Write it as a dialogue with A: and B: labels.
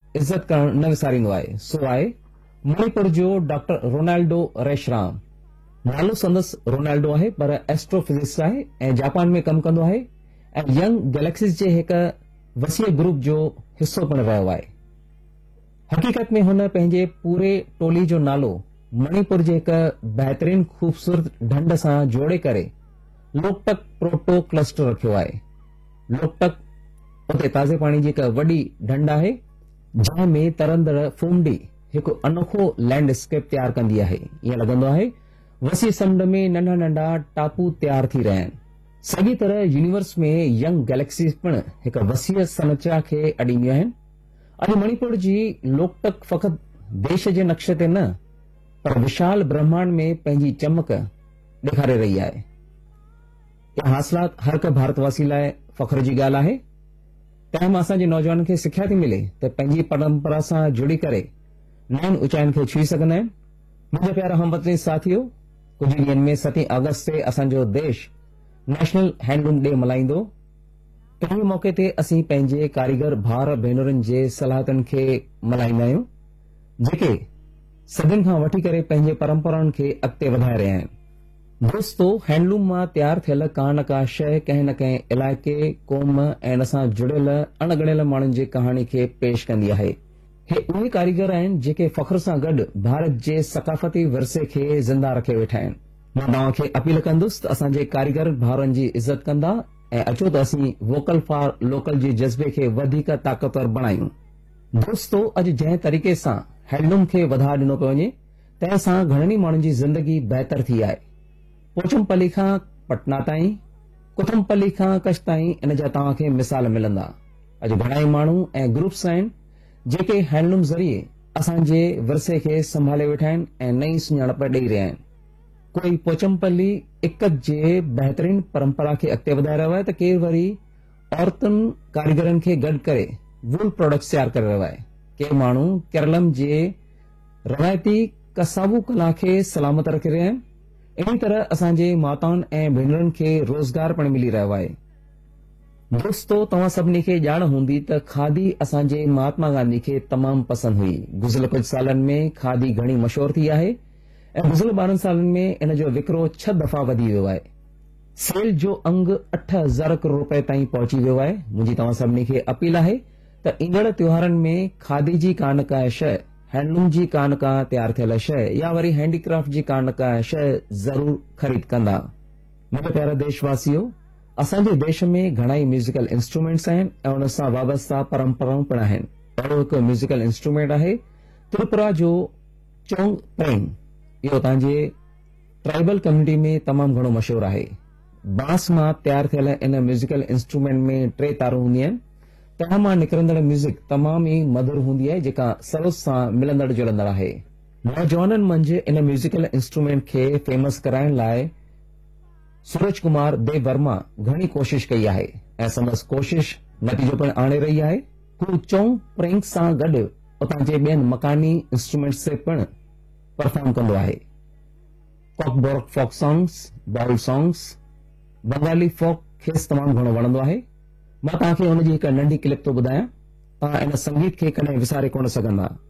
A: इज्जत करण न विसारींदो आहे। सो आहे मणिपुर जो डॉक्टर रोनाल्डो रेशराम। नालो संदसि रोनाल्डो आहे, पर एस्ट्रोफिजिक्स आहे ऐं जापान में कमु कंदो आहे ऐं यंग गैलेक्सीज़ जे हिक वसीअ ग्रुप जो हिस्सो पिणु रहियो आहे। हक़ीक़त में हुन पंहिंजे पूरे टोली जो नालो मणिपुर जे हिक बहितरीन ख़ूबसूरत ढंढ सां जोड़े करे लोकटक प्रोटो क्लस्टर रखियो आहे। लोकटक उते ताज़े पाणी जी हिक वॾी ढंढ आहे जंहिं में तरंदड़ फूमडी हिकु अनोखो लैंडस्केप तयार कंदी आहे। ईअं लॻंदो आहे वसी समुंड में नंढा नंढा टापू तयार थी रहिया आहिनि। साॻी तरह यूनिवर्स में यंग गैलेक्सीज़ पिणु हिक वसीअ सनचा खे अॾींदियूं आहिनि। अॼु मणिपुर जी लोकटक फ़क़ति देश जे नक्शे ते न पर विशाल ब्रह्मांड में पंहिंजी चमक ॾेखारे रही आहे। इहा हासिलात हर हिक भारतवासी लाइ फ़ख्र जी ॻाल्हि आहे। तंहिं मां असांजे नौजवाननि खे सिख्या थी मिले त पंहिंजी परंपरा सां जुड़ी करे नयुनि ऊचाइनि खे छुई सघंदा आहिनि। मुंहिंजा प्यारा हमवतनी साथियो, कुझु ॾींहनि में 7 अगस्त ते असांजो देश नेशनल हैंडलूम डे मल्हाईंदो। इन मौके ते असीं पंहिंजे कारीगर भाउर भेनरुनि जे सलाहियतुनि खे मल्हाईंदा आहियूं जेके सदियुनि खां वठी करे पंहिंजे परंपराउनि खे अॻिते वधाए रहिया आहिनि। दोस्तो, हैंडलूम मां तयार थियल का न का शइ कंहिं न कंहिं इलाइक़े, क़ौम ऐं इन सां जुड़ियल अणगणियल माण्हुनि जी कहाणी खे पेश कंदी आहे। हे उहे कारीगर आहिनि जेके फ़ख्र सां गॾु भारत जे सकाफ़ती विरसे खे ज़िंदा रखे वेठा आहिनि। मां तव्हां खे अपील कंदुसि त असांजे कारीगर भाउरनि जी इज़त कंदा ऐं अचो त असीं वोकल फॉर लोकल जे जज़्बे खे वधीक ताक़तवर बणायूं। दोस्तो, अॼु जंहिं तरीक़े सां हैंडलूम खे वधा ॾिनो पियो वञे तंहिं सां घणनि माण्हुनि जी ज़िंदगी बहितर थी आहे। पोचमपल्ली खां पटना ताईं, कुथमपल्ली खां कच्छ ताईं इन जा तव्हां खे मिसाल मिलंदा। अॼु घणाई माण्हू ऐं ग्रुप्स आहिनि जेके हैंडलूम ज़रिए असांजे विरसे खे संभाले वेठा आहिनि ऐं नई सुञाणप ॾेई रहिया आहिनि। कोई पोचमपल्ली इक्कत जे बहितरीन परंपरा खे अॻिते वधाए रहियो आहे त केरु वरी औरतुनि कारीगरनि खे गॾु करे वूल प्रोडक्ट्स तयार करे रहियो आहे। के माण्हू केरलम जे रवायती कसाबू कला खे सलामत रखे रहिया आहिनि। इन तरह असांजे माताउनि ऐं भेनरुनि खे रोज़गार पिणु मिली रहियो आहे। दोस्तो, तव्हां सभिनी खे ॼाण हूंदी त खादी असांजे महात्मा गांधी खे तमामु पसंदि हुई। गुज़िरियल कुझु सालनि में खादी घणी मशहूर थी आहे ऐं गुज़िरियल 12 सालनि में इन जो विकिरो 6 दफ़ा वधी वियो आहे। सेल जो अंग 8,000 करोड़ रुपए ताईं पहुची वियो आहे। मुंहिंजी तव्हां सभिनी खे अपील आहे त ईंदड़ त्योहारनि में खादी जी का न का शइ, हैंडलूम जी का न का तयार थियल शइ या वरी हैंडीक्राफ्ट जी का न का शइ ज़रूर ख़रीद कंदा। मुंहिंजा प्यारा देशवासियो, असांजे देश में घणाई म्यूज़िकल इंस्ट्रूमेंट्स आहिनि ऐं उन सां वाबस्ता परंपराऊं पिणु आहिनि। अहिड़ो हिकु म्यूज़िकल इंस्ट्रूमेंट आहे त्रिपुरा जो चोंग प्रेंग। इहो तव्हांजे ट्राइबल कम्युनिटी में तमामु घणो मशहूर आहे। बांस मां तयार थियल इन म्यूज़िकल इंस्ट्रूमेंट में 3 तारूं हूंदियूं आहिनि। तंहिं मां निकिरंदड़ म्यूज़िक तमामु ई मधुर हूंदी आहे जेका सरोद सां मिलंदड़ जुलंदड़ आहे। नौजवाननि मंझि इन म्यूज़िकल इंस्ट्रूमेंट खे फेमस कराइण लाइ सूरज कुमार देव वर्मा घणी कोशिश कई आहे ऐं संदसि कोशिश नतीजो पिणु आणे रही आहे। हू चोंग प्रेंग सां गॾु उतां जे ॿियनि मकानी इंस्ट्रूमेंट्स से पिणु परफॉर्म कंदो आहे। कॉकबोरक folk songs, bowl songs, Bengali फोक खेसि तमामु घणो वणंदो आहे। मां तव्हांखे हुनजी हिकु नंढी क्लिप थो ॿुधायां। तव्हां इन संगीत खे कॾहिं विसारे कोन सघंदा।